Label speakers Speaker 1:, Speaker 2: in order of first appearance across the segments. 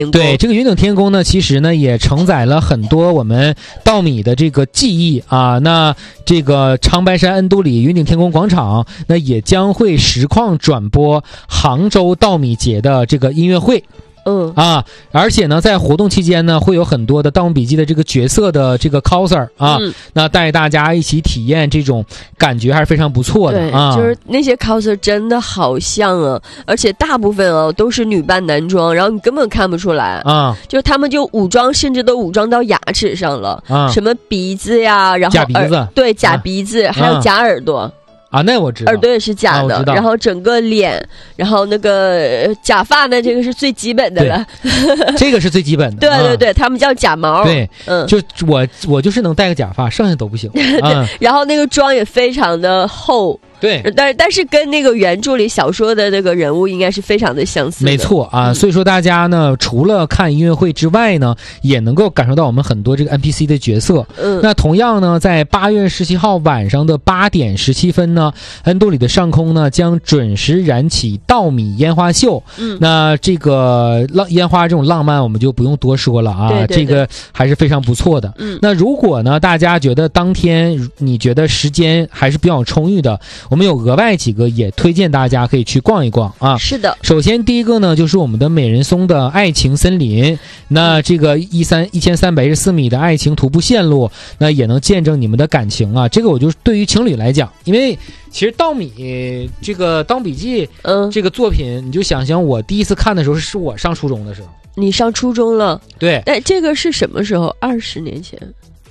Speaker 1: 对，这个云顶天宫呢，其实呢也承载了很多我们稻米的这个记忆啊。那这个长白山恩都里云顶天宫广场，那也将会实况转播杭州稻米节的这个音乐会。而且呢，在活动期间呢，会有很多的《盗墓笔记》的这个角色的这个 coser 啊，那带大家一起体验这种感觉还是非常不错的啊。
Speaker 2: 就是那些 coser 真的好像啊，而且大部分都是女扮男装，然后你根本看不出来啊，就是他们就武装，甚至都武装到牙齿上了啊，什么鼻子呀，然后
Speaker 1: 假鼻子，
Speaker 2: 对，假鼻子，还有假耳朵。
Speaker 1: 啊，那我知道，
Speaker 2: 耳朵也是假的，然后整个脸，然后那个假发呢，这个是最基本的了，
Speaker 1: 这个是最基本的。
Speaker 2: 对，他们叫假毛。
Speaker 1: 对，就我就是能戴个假发，剩下都不行。
Speaker 2: 对，然后那个妆也非常的厚。
Speaker 1: 对，
Speaker 2: 但是跟那个原著里小说的那个人物应该是非常的相似的。
Speaker 1: 没错啊，所以说大家呢，除了看音乐会之外呢，也能够感受到我们很多这个 NPC 的角色。那同样呢，在8月17号晚上的8点17分呢，恩都里的上空呢将准时燃起稻米烟花秀。那这个烟花这种浪漫我们就不用多说了啊，
Speaker 2: 对，
Speaker 1: 这个还是非常不错的。那如果呢大家觉得当天你觉得时间还是比较充裕的，我们有额外几个也推荐大家可以去逛一逛啊。
Speaker 2: 是的，
Speaker 1: 首先第一个呢就是我们的美人松的爱情森林，那这个1314米的爱情徒步线路，那也能见证你们的感情啊。这个我就对于情侣来讲，因为其实稻米这个《盗墓笔记》这个作品，你就想想我第一次看的时候是我上初中的时候。
Speaker 2: 你上初中了？
Speaker 1: 对。
Speaker 2: 哎，这个是什么时候？20年前。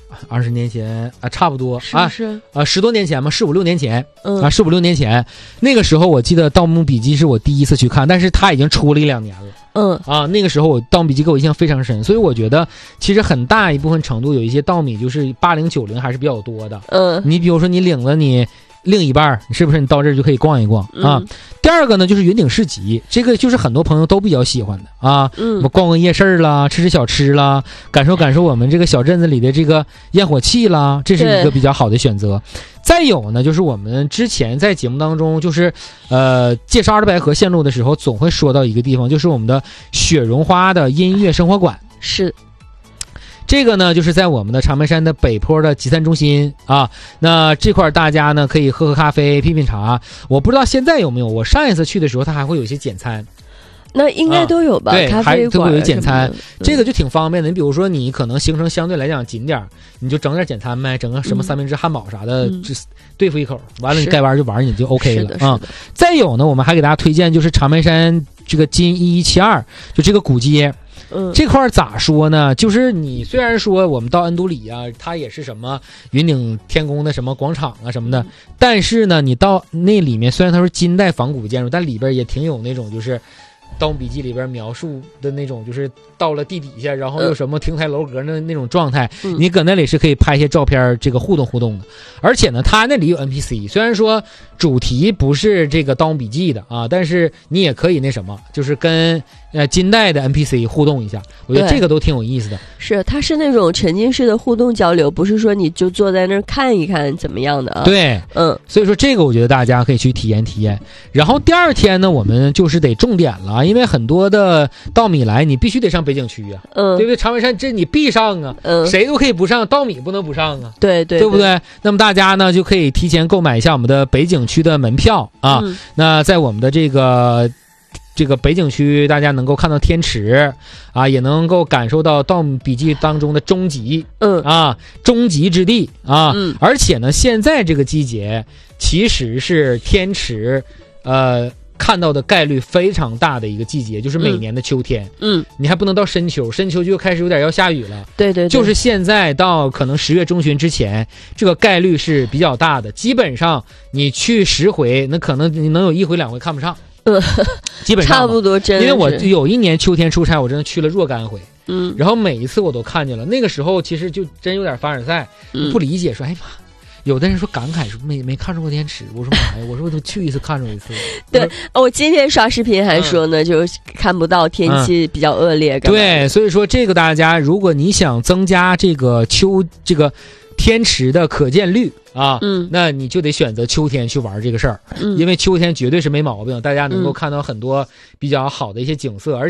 Speaker 1: 20年前啊，差不多
Speaker 2: 是不是
Speaker 1: 10多年前嘛，15、16年前，15、16年前，那个时候我记得《盗墓笔记》是我第一次去看，但是它已经出了1-2年了。那个时候我《盗墓笔记》给我印象非常深，所以我觉得其实很大一部分程度有一些稻米就是80、90还是比较多的。你比如说你领了你另一半，是不是你到这儿就可以逛一逛啊？第二个呢就是云顶市集，这个就是很多朋友都比较喜欢的啊。我逛逛夜市啦，吃小吃啦，感受感受我们这个小镇子里的这个烟火气啦，这是一个比较好的选择。再有呢，就是我们之前在节目当中就是介绍二白河线路的时候，总会说到一个地方，就是我们的雪绒花的音乐生活馆。
Speaker 2: 是。
Speaker 1: 这个呢，就是在我们的长白山的北坡的集散中心啊。那这块大家呢可以喝喝咖啡、品品茶。我不知道现在有没有，我上一次去的时候，它还会有一些简餐。
Speaker 2: 那应该都有吧？
Speaker 1: 对，
Speaker 2: 咖啡馆
Speaker 1: 还会有简餐，这个就挺方便的。你比如说，你可能行程相对来讲紧点，你就整点简餐呗，整个什么三明治、汉堡啥的，对付一口，完了你该玩就玩，你就 OK 了啊。再有呢，我们还给大家推荐就是长白山这个金1172，就这个古街。这块咋说呢？就是你虽然说我们到恩都里啊，它也是什么云顶天宫的什么广场啊什么的，但是呢，你到那里面虽然它是金代仿古建筑，但里边也挺有那种就是《盗墓笔记》里边描述的那种，就是到了地底下，然后有什么亭台楼阁那种状态，你搁那里是可以拍一些照片，这个互动的。而且呢，它那里有 NPC， 虽然说主题不是这个《盗墓笔记》的啊，但是你也可以那什么，就是跟金代的 NPC 互动一下，我觉得这个都挺有意思的。
Speaker 2: 是，它是那种沉浸式的互动交流，不是说你就坐在那儿看一看怎么样的啊。
Speaker 1: 对，所以说这个我觉得大家可以去体验体验。然后第二天呢，我们就是得重点了，因为很多的稻米来，你必须得上北景区啊，对不对？长白山这你必上啊，谁都可以不上，稻米不能不上啊，
Speaker 2: 对
Speaker 1: 不对？那么大家呢就可以提前购买一下我们的北景区的门票啊。那在我们的这个北景区，大家能够看到天池啊，也能够感受到《盗墓笔记》当中的终极，终极之地啊。而且呢，现在这个季节其实是天池看到的概率非常大的一个季节，就是每年的秋天。你还不能到深秋，深秋就开始有点要下雨了。对，就是现在到可能10月中旬之前，这个概率是比较大的。基本上你去10回，那可能你能有1回2回看不上。基本上
Speaker 2: 差不多，真的。
Speaker 1: 因为我有一年秋天出差，我真的去了若干回。然后每一次我都看见了。那个时候其实就真有点凡尔赛，不理解，说哎妈。有的人说感慨说没看出过天池，我说妈呀，我说我都去一次看出一次。
Speaker 2: 对，我今天刷视频还说呢，就是看不到，天气比较恶劣。
Speaker 1: 对，所以说这个大家，如果你想增加这个天池的可见率啊，那你就得选择秋天去玩这个事儿，因为秋天绝对是没毛病，大家能够看到很多比较好的一些景色，而且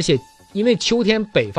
Speaker 1: 因为秋天北方